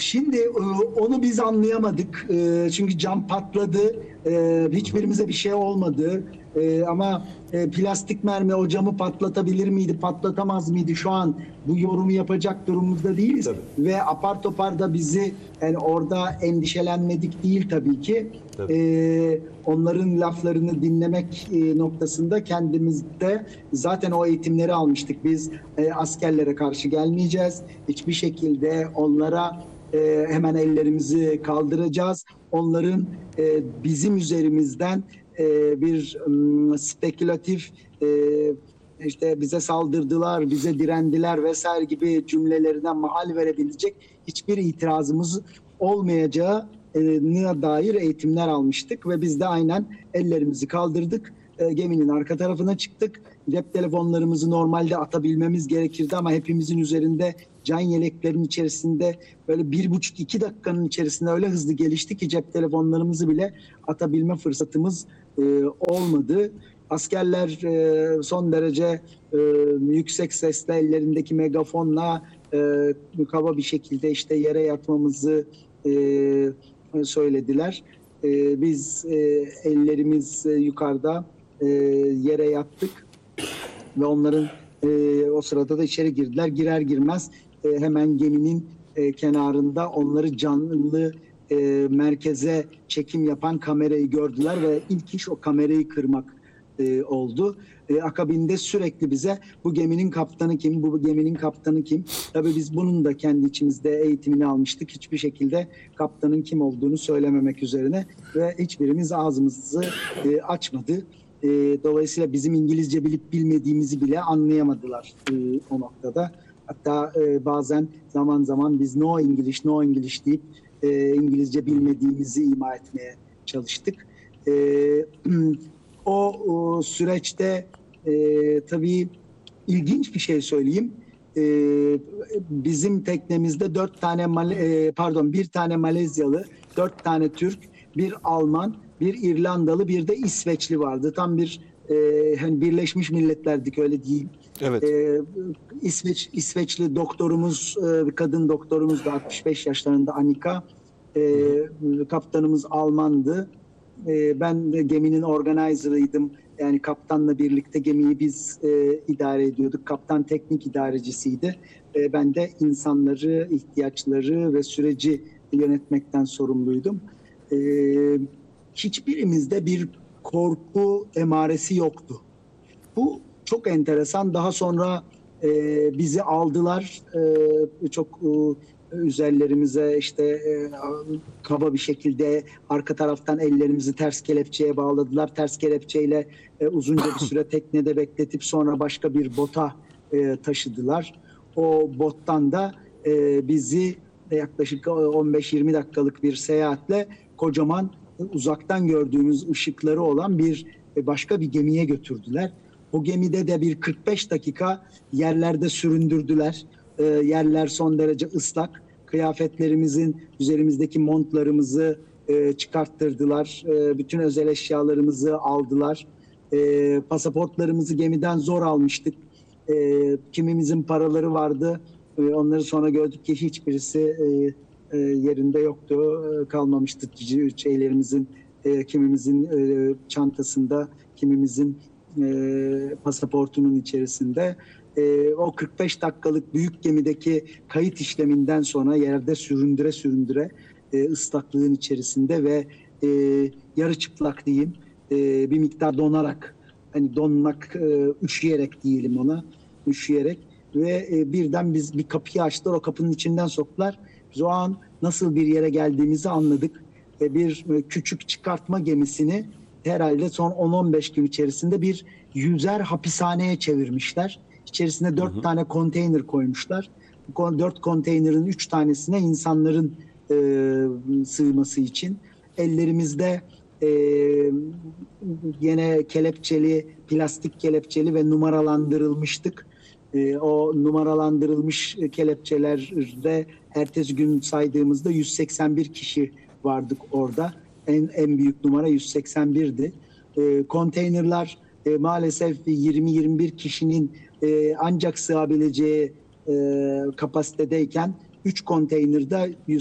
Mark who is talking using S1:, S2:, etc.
S1: Şimdi onu biz anlayamadık. Çünkü cam patladı. Hiçbirimize bir şey olmadı. Ama plastik mermi o camı patlatabilir miydi, patlatamaz mıydı? Şu an bu yorumu yapacak durumumuzda değiliz.
S2: Tabii.
S1: Ve apar topar da bizi yani orada endişelenmedik değil tabii ki. Onların laflarını dinlemek noktasında kendimizde zaten o eğitimleri almıştık. Biz askerlere karşı gelmeyeceğiz. Hiçbir şekilde onlara hemen ellerimizi kaldıracağız. Onların bizim üzerimizden bir spekülatif işte bize saldırdılar, bize direndiler vesaire gibi cümlelerinden mahal verebilecek hiçbir itirazımız olmayacağına dair eğitimler almıştık ve biz de aynen ellerimizi kaldırdık. Geminin arka tarafına çıktık. Cep telefonlarımızı normalde atabilmemiz gerekirdi ama hepimizin üzerinde can yeleklerin içerisinde böyle 1,5-2 dakikanın içerisinde öyle hızlı gelişti ki cep telefonlarımızı bile atabilme fırsatımız olmadı. Askerler son derece yüksek sesle ellerindeki megafonla kaba bir şekilde işte yere yatmamızı söylediler. Biz ellerimiz yukarıda yere yattık ve onların o sırada da içeri girdiler. Girer girmez hemen geminin kenarında onları canlı merkeze çekim yapan kamerayı gördüler ve ilk iş o kamerayı kırmak oldu. Akabinde sürekli bize bu geminin kaptanı kim, bu geminin kaptanı kim? Tabii biz bunun da kendi içimizde eğitimini almıştık. Hiçbir şekilde kaptanın kim olduğunu söylememek üzerine ve hiçbirimiz ağzımızı açmadı. Dolayısıyla bizim İngilizce bilip bilmediğimizi bile anlayamadılar o noktada. Hatta bazen zaman zaman biz no English deyip İngilizce bilmediğimizi ima etmeye çalıştık. O süreçte tabii ilginç bir şey söyleyeyim. Bizim teknemizde bir tane Malezyalı, 4 tane Türk, bir Alman, bir İrlandalı, bir de İsveçli vardı. Tam bir hani Birleşmiş Milletler'dik öyle diyeyim.
S2: Evet.
S1: İsveçli doktorumuz, kadın doktorumuz da 65 yaşlarında Annika. Kaptanımız Almandı. Ben de geminin organizer'ıydım. Yani kaptanla birlikte gemiyi biz idare ediyorduk. Kaptan teknik idarecisiydi. Ben de insanları, ihtiyaçları ve süreci yönetmekten sorumluydum. Hiçbirimizde bir korku emaresi yoktu. Bu çok enteresan. Daha sonra bizi aldılar. Çok üzerlerimize işte kaba bir şekilde arka taraftan ellerimizi ters kelepçeye bağladılar. Ters kelepçeyle uzunca bir süre teknede bekletip sonra başka bir bota taşıdılar. O bottan da bizi yaklaşık 15-20 dakikalık bir seyahatle kocaman uzaktan gördüğümüz ışıkları olan bir başka bir gemiye götürdüler. O gemide de bir 45 dakika yerlerde süründürdüler. Yerler son derece ıslak. Kıyafetlerimizin, üzerimizdeki montlarımızı çıkarttırdılar. Bütün özel eşyalarımızı aldılar. Pasaportlarımızı gemiden zor almıştık. Kimimizin paraları vardı. Onları sonra gördük ki hiçbirisi yerinde yoktu. Kalmamıştı şeylerimizin, kimimizin çantasında, kimimizin pasaportunun içerisinde. O 45 dakikalık büyük gemideki kayıt işleminden sonra yerde süründüre ıslaklığın içerisinde ve yarı çıplak diyeyim, bir miktar donarak, hani donmak, üşüyerek diyelim ona, üşüyerek ve birden biz bir kapıyı açtılar, o kapının içinden soktular. Biz o an nasıl bir yere geldiğimizi anladık. Bir küçük çıkartma gemisini herhalde son 10-15 gün içerisinde bir yüzer hapishaneye çevirmişler. İçerisine 4 tane konteyner koymuşlar. Bu 4 konteynerin 3 tanesine insanların sığması için. Ellerimizde yine kelepçeli, plastik kelepçeli ve numaralandırılmıştık. O numaralandırılmış kelepçelerde ertesi gün saydığımızda 181 kişi vardık orada. En büyük numara 181'di. Konteynerler maalesef 20-21 kişinin ancak sığabileceği kapasitedeyken 3 konteynerde